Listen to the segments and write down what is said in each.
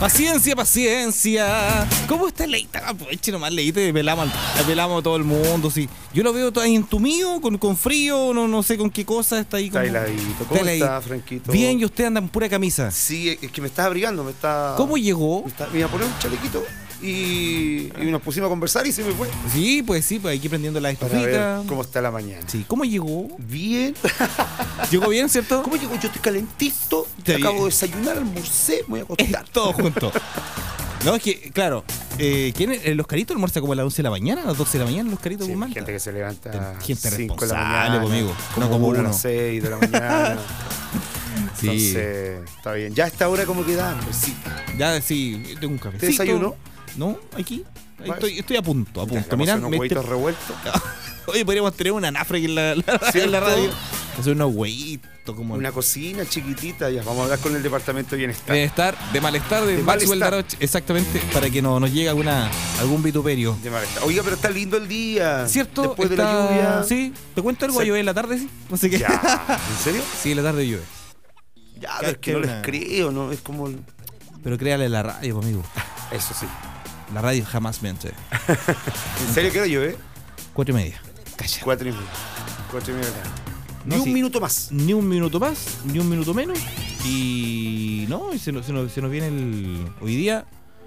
Paciencia, paciencia. ¿Cómo está Leita? Aproveche nomás, Leita, velamos a todo el mundo. Sí. Yo lo veo todo ahí entumido, con frío, no sé con qué cosa está ahí. Está heladito. ¿Cómo está, Franquito? Bien, y usted anda en pura camisa. Sí, es que me estás abrigando, ¿Cómo llegó? Me iba a poner un chalequito y nos pusimos a conversar y se me fue. Sí, pues aquí prendiendo la Para estufita. ver cómo está la mañana. Sí, ¿cómo llegó? Bien. ¿Llegó bien, cierto? ¿Cómo llegó? Yo estoy calentito. Acabo de desayunar, almorcé, me voy a acostar. Todo junto. No, es que, claro, los caritos almuerzan como a las 11 de la mañana, a las 12 de la mañana, los caritos con manta. Gente que se levanta gente 5 de la responsable, mañana, conmigo. Como No como uno a uno. las 6 de la mañana. Sí. Entonces, está bien. Ya a esta hora como queda hambrecita. Ya, sí, tengo un cafecito. ¿Te desayunó? No, aquí. Ahí Vale. estoy a punto. Ya, Mirá, unos huevitos revueltos. Oye, podríamos tener una anafre aquí en la ¿Cierto? radio. Hacer unos hueitos como Una cocina chiquitita. Ya, vamos a hablar con el departamento de bienestar. bienestar, de malestar, de Maxwell malestar. Daroch, exactamente, para que no nos llegue algún vituperio. De malestar. Oiga, pero está lindo el día. ¿Cierto? Después de la lluvia. Sí, te cuento algo, llueve en la tarde, sí. Así que... Ya. ¿En serio? Sí, en la tarde llueve. Ya, pero es que no les creo, ¿no? Es como... Pero créale la radio, pues, amigo. Eso sí. La radio jamás miente. ¿En serio qué hora llueve? 4:30. Calla. 4:30. 4:30 de la tarde. No, Ni un sí. minuto más. Ni un minuto más, ni un minuto menos. Y no, y se nos viene hoy día.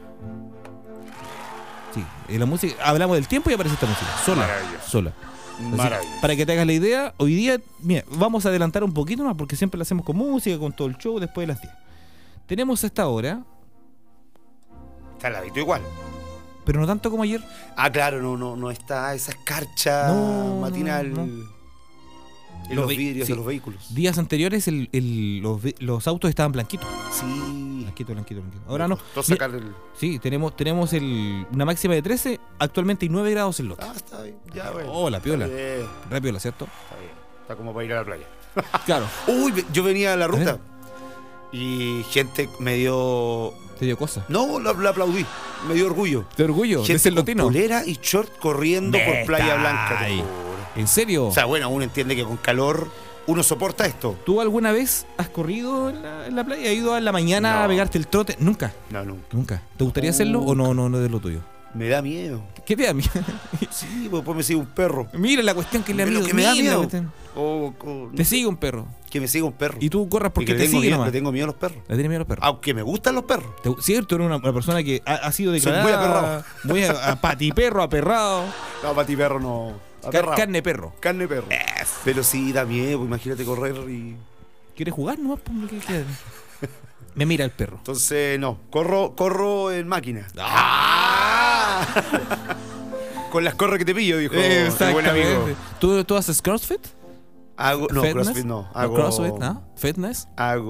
Sí, la música. Hablamos del tiempo y aparece esta música. Maravilloso. Sola. Así, Maravilloso. para que te hagas la idea, hoy día, mira, vamos a adelantar un poquito más porque siempre lo hacemos con música, con todo el show después de las 10. Tenemos a esta hora, Está heladito igual. pero no tanto como ayer. Ah, claro, no está esa escarcha No, matinal no. en Los los vidrios sí. de los vehículos. Días anteriores los autos estaban blanquitos. Sí. Blanquito. Ahora no. Todo sacar el... Sí, tenemos una máxima de 13, actualmente hay 9 grados en Lote. Ah, está bien. Ya, bueno. Oh, la piola. Está bien. Re piola, ¿cierto? Está bien. Está como para ir a la playa. Claro. Uy, yo venía a la ruta ver. y gente me dio... Te dio cosa. No, la aplaudí. Me dio orgullo. De orgullo, de Gente ser con lotino. polera y short corriendo por Playa Blanca. te Ay. juro. ¿En serio? O sea, bueno, uno entiende que con calor uno soporta esto. ¿Tú alguna vez has corrido en la playa? ¿Has ido a la mañana No. a pegarte el trote? Nunca. No, nunca. Nunca. ¿Te gustaría hacerlo o no es de lo tuyo? Me da miedo. ¿Qué te da miedo? Sí, pues después me sigue un perro. Mira la cuestión que le da Pero miedo. que me da mira la miedo. cuestión. O Te sigue un perro. que me siga un perro. Y tú corras porque que te le tengo sigue miedo, nomás. le tengo miedo a los perros. Le tienes miedo a los perros. Aunque me gustan los perros. Cierto, eres una persona que ha sido Soy declarada muy aperrado. muy patiperro, aperrado. No, para ti perro no. Aperrado. Carne perro. Carne perro. Pero sí, da miedo, pues imagínate correr y... ¿Quieres jugar nomás? ¿Qué? Me mira el perro. Entonces, no, corro en máquina. ¡Ah! Con las corre que te pillo, dijo el buen amigo. ¿Tú haces CrossFit? No, ¿Fitness? CrossFit no. Hago, CrossFit, ¿no? ¿Fitness?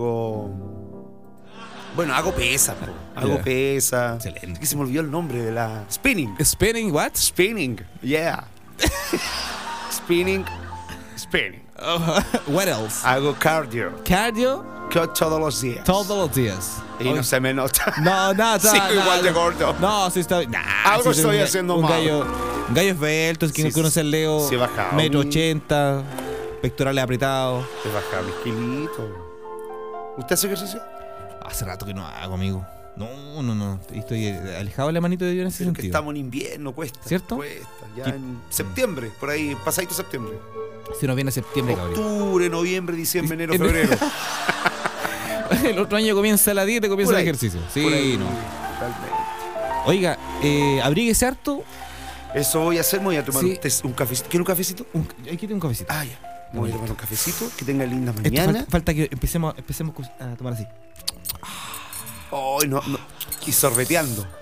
Bueno, hago pesa, po. Hago Ya. pesa. Excelente. Que se me olvidó el nombre de la... Spinning. ¿Spinning what? Spinning, yeah. Spinning. What else? Hago cardio. Cardio Todos los días. todos los días. Y no se me nota. No, nada. Sigo igual de gordo. No, sí está. Algo estoy haciendo mal. Un gallo esbelto, que Sí, no conoce el Leo. sí he bajado. 1,80 m, pectorales apretados. Te baja mis kilitos. ¿Usted hace ejercicio? Hace rato que no hago, amigo. No. Estoy alejado de la manito de Dios en ese Pero que sentido. estamos en invierno, cuesta. ¿Cierto? Cuesta. Ya ¿Qué? en septiembre, por ahí, pasadito septiembre. Si nos viene septiembre, cabrón. Octubre, noviembre, diciembre, enero, En- febrero. El otro año comienza la dieta y comienza Por el ahí, ejercicio. por Sí, ahí, no. totalmente. Oiga, abríguese harto. Eso voy a hacer, me voy a tomar Sí. un cafecito. ¿Quiere un cafecito? Aquí tiene un cafecito. Ah, ya. Me voy a tomar un cafecito, que tenga linda Esto mañana. falta que empecemos a tomar así. Ay, no. Y sorbeteando.